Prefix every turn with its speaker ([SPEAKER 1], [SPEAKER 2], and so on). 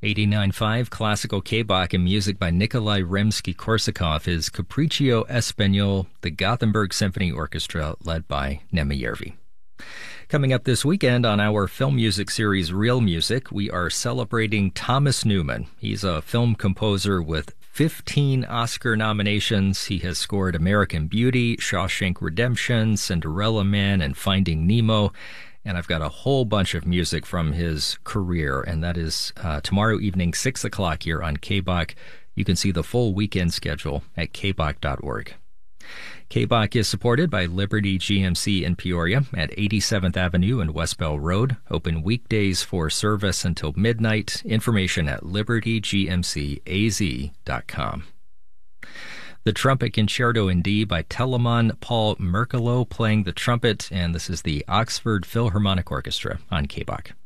[SPEAKER 1] 89.5 Classical K-Bach and music by Nikolai Rimsky-Korsakov is Capriccio Espagnol, the Gothenburg Symphony Orchestra led by Nemyervi. Coming up this weekend on our film music series Real Music, we are celebrating Thomas Newman. He's a film composer with 15 Oscar nominations. He has scored American Beauty, Shawshank Redemption, Cinderella Man, and Finding Nemo. And I've got a whole bunch of music from his career, and that is tomorrow evening, 6 o'clock here on K-Bach. You can see the full weekend schedule at kbach.org. K-Bach is supported by Liberty GMC in Peoria at 87th Avenue and West Bell Road. Open weekdays for service until midnight. Information at libertygmcaz.com. The Trumpet Concerto in D by Telemann Paul Merkelo playing the trumpet, and this is the Oxford Philharmonic Orchestra on K-Bach.